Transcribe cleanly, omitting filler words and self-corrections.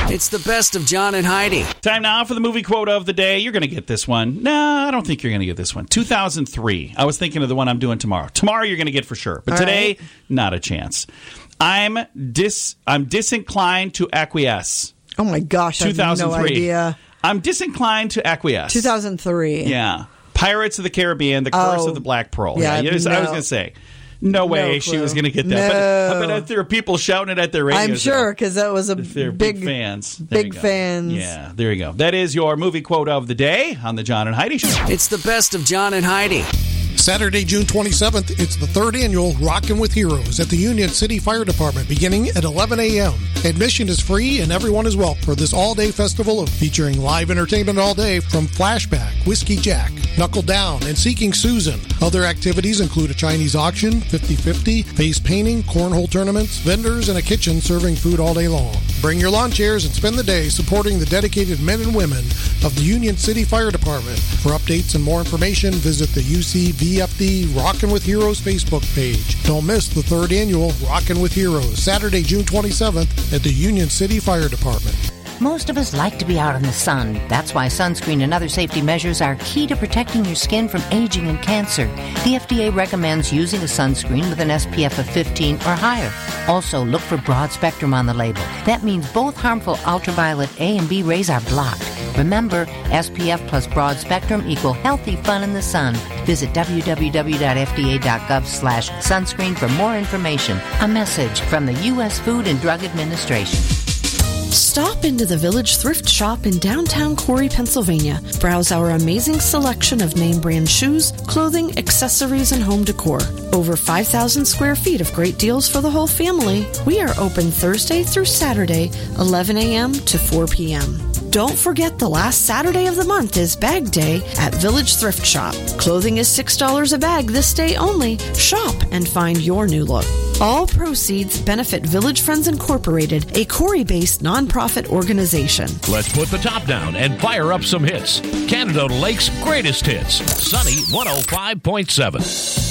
It's the best of John and Heidi. Time now for the movie quote of the day. You're going to get this one. No, I don't think you're going to get this one. 2003. I was thinking of the one I'm doing tomorrow. Tomorrow you're going to get for sure. But today, not a chance. I'm disinclined to acquiesce. Oh my gosh, I have no idea. I'm disinclined to acquiesce. 2003. Yeah. Pirates of the Caribbean, The Curse of the Black Pearl. Yeah, I was going to say. No way she was going to get that. No. But I bet there are people shouting it at their radios. I'm sure, because that was They're big fans. Big fans. Yeah, there you go. That is your movie quote of the day on the John and Heidi Show. It's the best of John and Heidi. Saturday, June 27th, it's the third annual Rockin' with Heroes at the Union City Fire Department beginning at 11 a.m. Admission is free and everyone is welcome for this all-day festival featuring live entertainment all day from Flashback, Whiskey Jack, Knuckle Down, and Seeking Susan. Other activities include a Chinese auction, 50-50, face painting, cornhole tournaments, vendors, and a kitchen serving food all day long. Bring your lawn chairs and spend the day supporting the dedicated men and women of the Union City Fire Department. For updates and more information, visit the UCVFD Rockin' with Heroes Facebook page. Don't miss the third annual Rockin' with Heroes, Saturday, June 27th at the Union City Fire Department. Most of us like to be out in the sun. That's why sunscreen and other safety measures are key to protecting your skin from aging and cancer. The FDA recommends using a sunscreen with an SPF of 15 or higher. Also, look for broad spectrum on the label. That means both harmful ultraviolet A and B rays are blocked. Remember, SPF plus broad spectrum equal healthy fun in the sun. Visit www.fda.gov/sunscreen for more information. A message from the U.S. Food and Drug Administration. Stop into the Village Thrift Shop in downtown Corey, Pennsylvania. Browse our amazing selection of name brand shoes, clothing, accessories, and home decor. Over 5,000 square feet of great deals for the whole family. We are open Thursday through Saturday, 11 a.m. to 4 p.m. Don't forget the last Saturday of the month is Bag Day at Village Thrift Shop. Clothing is $6 a bag this day only. Shop and find your new look. All proceeds benefit Village Friends Incorporated, a Corey-based nonprofit organization. Let's put the top down and fire up some hits. Canada Lake's greatest hits. Sunny 105.7.